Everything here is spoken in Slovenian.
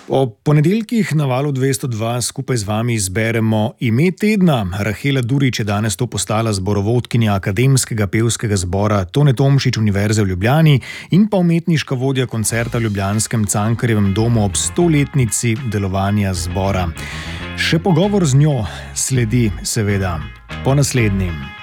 Ob ponedeljkih na Valu 202 skupaj z vami izberemo ime tedna. Rahela Durič je danes to postala zborovodkinja Akademskega pevskega zbora Tone Tomšič Univerze v Ljubljani in pa umetniška vodja koncerta v ljubljanskem Cankarjevem domu ob 100-letnici delovanja zbora. Še pogovor z njo sledi seveda po naslednjem.